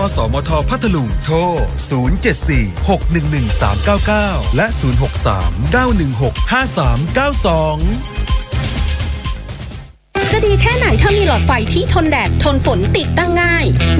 สมทพัทลุงโทร074-611-399และ063-916-5392 จะดีแค่ไหนถ้ามีหลอดไฟที่ทนแดดทนฝนติดตั้งง่าย